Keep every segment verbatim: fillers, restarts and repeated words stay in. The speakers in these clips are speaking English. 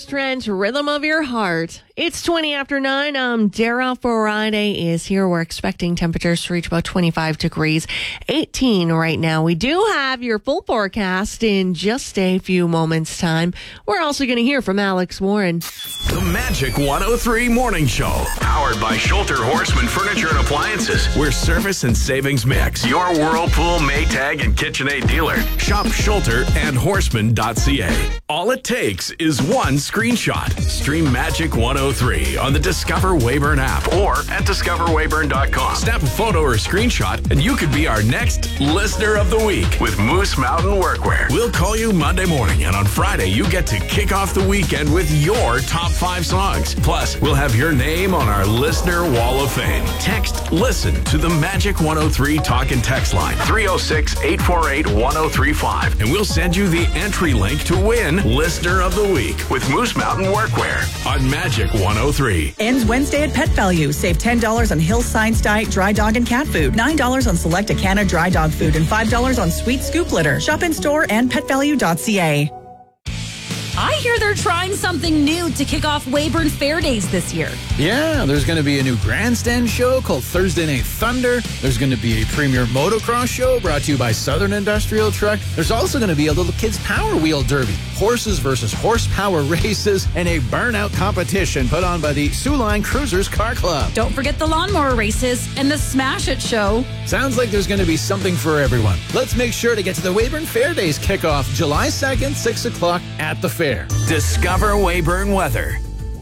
Alex Trent, Rhythm of Your Heart. It's twenty after nine. Um, Dara Friday is here. We're expecting temperatures to reach about twenty-five degrees, eighteen right now. We do have your full forecast in just a few moments' time. We're also going to hear from Alex Warren. The Magic one oh three Morning Show, powered by Schulter Horseman Furniture and Appliances, where service and savings mix. Your Whirlpool, Maytag, and KitchenAid dealer. Shop Schulter and horseman dot c a. All it takes is one screenshot. Stream Magic one oh three on the Discover Weyburn app or at discover weyburn dot com. Snap a photo or screenshot and you could be our next Listener of the Week with Moose Mountain Workwear. We'll call you Monday morning, and on Friday you get to kick off the weekend with your top five songs. Plus, we'll have your name on our Listener Wall of Fame. Text LISTEN to the Magic one oh three talk and text line three oh six, eight four eight, one oh three five, and we'll send you the entry link to win Listener of the Week with Moose Mountain Workwear on Magic one oh three. Ends Wednesday at Pet Value. Save ten dollars on Hill Science Diet dry dog and cat food, nine dollars on select Acana dry dog food, and five dollars on Sweet Scoop litter. Shop in store and pet value dot c a. I hear they're trying something new to kick off Weyburn Fair Days this year. Yeah, there's going to be a new grandstand show called Thursday Night Thunder. There's going to be a premier motocross show brought to you by Southern Industrial Truck. There's also going to be a little kids power wheel derby, horses versus horsepower races, and a burnout competition put on by the Sioux Line Cruisers Car Club. Don't forget the lawnmower races and the Smash It show. Sounds like there's going to be something for everyone. Let's make sure to get to the Weyburn Fair Days kickoff July second, six o'clock at the fair. Discover Weyburn weather.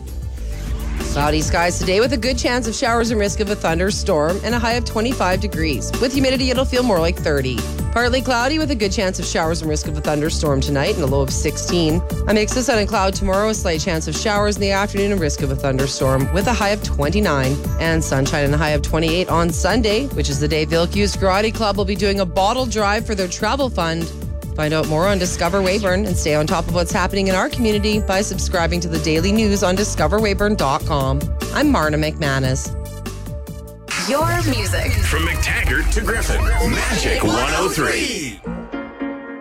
Cloudy skies today with a good chance of showers and risk of a thunderstorm and a high of twenty-five degrees. With humidity, it'll feel more like thirty. Partly cloudy with a good chance of showers and risk of a thunderstorm tonight and a low of sixteen. A mix of sun and cloud tomorrow, a slight chance of showers in the afternoon and risk of a thunderstorm with a high of twenty-nine. And sunshine and a high of twenty-eight on Sunday, which is the day Vilkius Karate Club will be doing a bottle drive for their travel fund. Find out more on Discover Weyburn and stay on top of what's happening in our community by subscribing to the daily news on discover weyburn dot com. I'm Marna McManus. Your music. From McTaggart to Griffin, Magic one oh three.